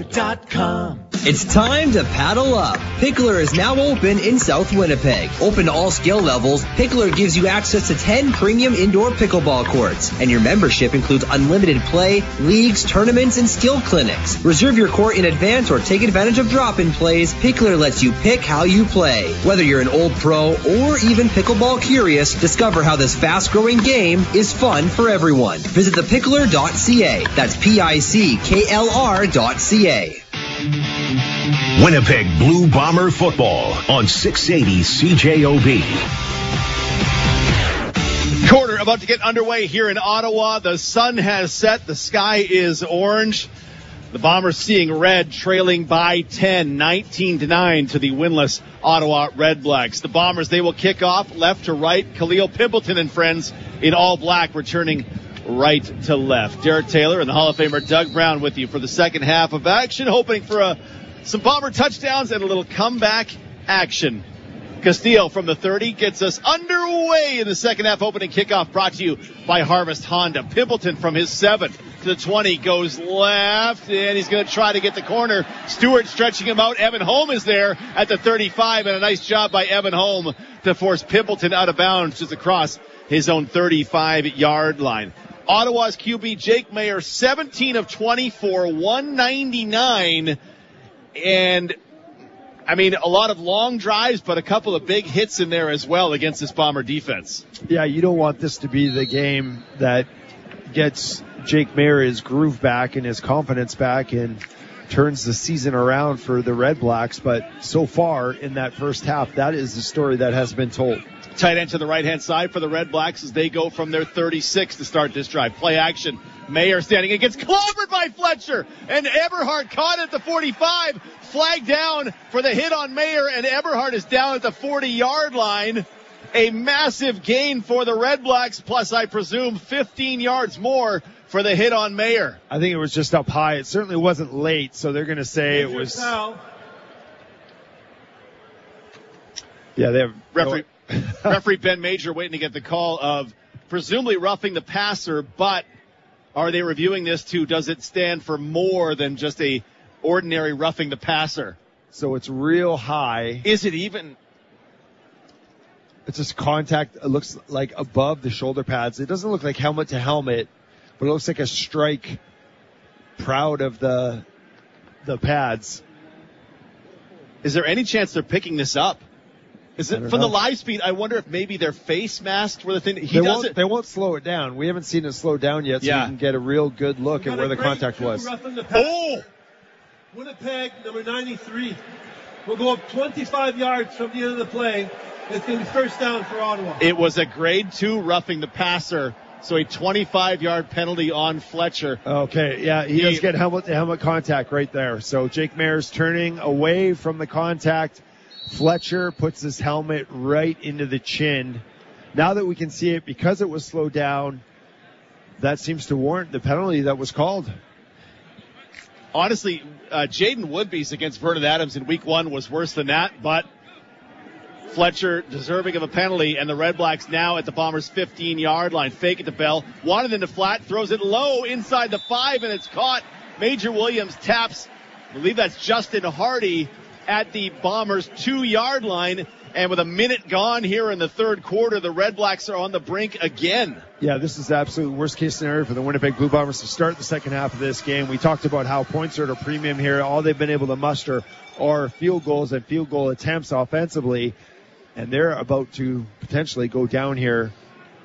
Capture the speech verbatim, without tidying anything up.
pickler dot com. It's time to paddle up. Pickler is now open in South Winnipeg. Open to all skill levels, Pickler gives you access to ten premium indoor pickleball courts. And your membership includes unlimited play, leagues, tournaments, and skill clinics. Reserve your court in advance or take advantage of drop-in plays. Pickler lets you pick how you play. Whether you're an old pro or even pickleball curious, discover how this fast-growing game is fun for everyone. Visit the pickler dot c a. That's P I C K L R dot C A. Winnipeg Blue Bomber football on six eighty C J O B. Quarter about to get underway here in Ottawa. The sun has set. The sky is orange. The Bombers seeing red, trailing by ten, nineteen to nine to the winless Ottawa Redblacks. The Bombers, they will kick off left to right. Khalil Pimpleton and friends in all black returning right to left. Derek Taylor and the Hall of Famer Doug Brown with you for the second half of action, hoping for a, some Bomber touchdowns and a little comeback action. Castillo from the thirty gets us underway in the second half opening kickoff, brought to you by Harvest Honda. Pimpleton from his seven to the twenty goes left, and he's going to try to get the corner. Stewart stretching him out. Evan Holm is there at the thirty-five, and a nice job by Evan Holm to force Pimpleton out of bounds just across his own thirty-five-yard line. Ottawa's Q B Jake Maier, seventeen of twenty-four, one ninety-nine, and I mean, a lot of long drives, but a couple of big hits in there as well against this Bomber defense. Yeah, you don't want this to be the game that gets Jake Maier his groove back and his confidence back and turns the season around for the Red Blacks. But so far in that first half, that is the story that has been told. Tight end to the right-hand side for the Red Blacks as they go from their thirty-six to start this drive. Play action. Maier standing. It gets clobbered by Fletcher. And Eberhardt caught at the forty-five. Flag down for the hit on Maier, and Eberhardt is down at the forty-yard line. A massive gain for the Red Blacks, plus I presume fifteen yards more for the hit on Maier. I think it was just up high. It certainly wasn't late, so they're going to say it was. Yeah, they have referee. Referee Ben Major waiting to get the call of presumably roughing the passer, but are they reviewing this too? Does it stand for more than just a ordinary roughing the passer? So it's real high. Is it even? It's just contact. It looks like above the shoulder pads. It doesn't look like helmet to helmet, but it looks like a strike proud of the the pads. Is there any chance they're picking this up? Is it from know. the live speed? I wonder if maybe their face masks were the thing. He they does won't, it. They won't slow it down. We haven't seen it slow down yet, so yeah. we can get a real good look at where the contact was. Oh! Winnipeg, number ninety-three, will go up twenty-five yards from the end of the play. It's going to be first down for Ottawa. It was a grade two roughing the passer, so a twenty-five-yard penalty on Fletcher. Okay, yeah, he, he does get helmet-to-helmet contact right there. So Jake Maier's turning away from the contact. Fletcher puts his helmet right into the chin. Now that we can see it, because it was slowed down, that seems to warrant the penalty that was called. Honestly, uh, Jaden Woodby's against Vernon Adams in week one was worse than that, but Fletcher deserving of a penalty, and the Red Blacks now at the Bombers' fifteen-yard line. Fake it to Bell. Wanted into flat, throws it low inside the five, and it's caught. Major Williams taps, I believe that's Justin Hardy, at the Bombers' two-yard line. And with a minute gone here in the third quarter, the Red Blacks are on the brink again. Yeah, this is the absolute worst-case scenario for the Winnipeg Blue Bombers to start the second half of this game. We talked about how points are at a premium here. All they've been able to muster are field goals and field goal attempts offensively. And they're about to potentially go down here